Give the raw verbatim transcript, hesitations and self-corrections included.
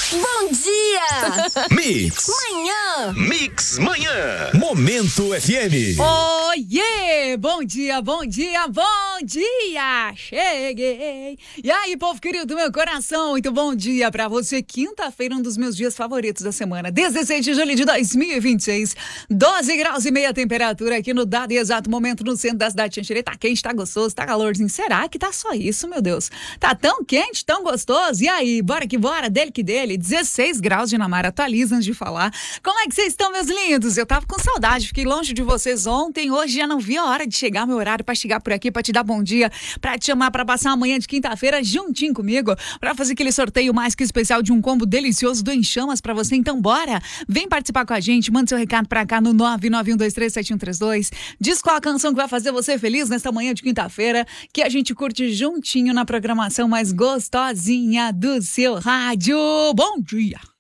Bom dia! Mix. Manhã! Mix Manhã. Momento F M. Oiê! Bom dia, bom dia, bom dia! Cheguei! E aí, povo querido do meu coração, muito bom dia pra você. Quinta-feira, um dos meus dias favoritos da semana. dezesseis de julho de dois mil e vinte e seis. doze graus e meia temperatura aqui no dado e exato momento no centro da cidade de Xanxerê. Tá quente, tá gostoso, tá calorzinho. Será que tá só isso, meu Deus? Tá tão quente, tão gostoso? E aí, bora que bora, dele que dele. dezesseis graus de Namara, atualiza antes de falar. Como é que vocês estão, meus lindos? Eu tava com saudade, fiquei longe de vocês ontem, hoje já não vi a hora de chegar, meu horário pra chegar por aqui, pra te dar bom dia, pra te chamar pra passar amanhã de quinta-feira juntinho comigo, pra fazer aquele sorteio mais que especial de um combo delicioso do Em Chamas pra você. Então bora, vem participar com a gente, manda seu recado pra cá no nove nove um dois três sete um três dois, diz qual a canção que vai fazer você feliz nesta manhã de quinta-feira, que a gente curte juntinho na programação mais gostosinha do seu rádio. Bom dia!